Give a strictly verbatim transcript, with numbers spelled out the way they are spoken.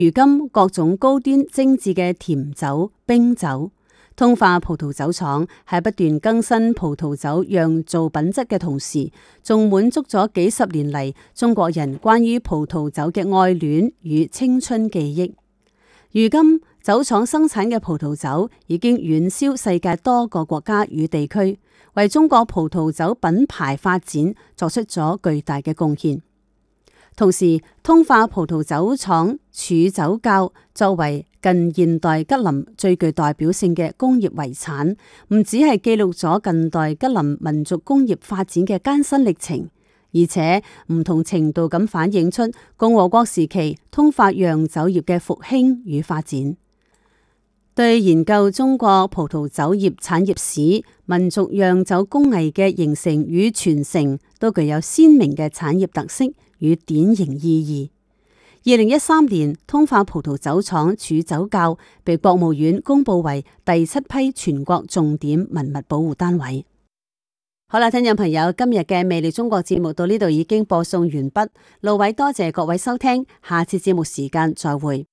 如今各種高端精緻嘅甜酒、冰酒，通化葡萄酒廠喺不斷更新葡萄酒釀造品質嘅同時，仲滿足咗幾十年嚟中國人關於葡萄酒嘅愛戀與青春記憶。如今酒廠生產嘅葡萄酒已經遠銷世界多個國家與地區，為中國葡萄酒品牌發展作出咗巨大嘅貢獻。同時，通化葡萄酒廠儲酒窖作為近現代吉林最具代表性嘅工業遺產，唔只係記錄咗近代吉林民族工業發展嘅艱辛歷程，而且唔同程度咁反映出共和國時期通化釀酒業嘅復興與發展。對研究中國葡萄酒業產業史、民族釀酒工藝嘅形成與傳承，都具有鮮明嘅產業特色與典型意義。二零一三年，通化葡萄酒廠儲酒窖被國務院公布為第七批全國重點文物保護單位。好啦，聽眾朋友，今日嘅魅力中國節目到呢度已經播送完畢。路偉多謝各位收聽，下次節目時間再會。